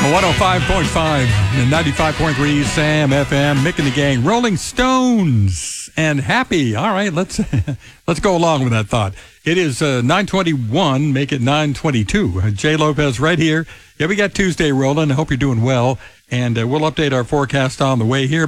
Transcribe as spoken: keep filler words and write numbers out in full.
one oh five point five and ninety-five point three Sam F M, Mick and the Gang, Rolling Stones, and Happy. All right, let's let's go along with that thought. It is uh, nine twenty-one, make it nine twenty-two. Uh, Jay Lopez right here. Yeah, we got Tuesday rolling. I hope you're doing well, and uh, we'll update our forecast on the way here.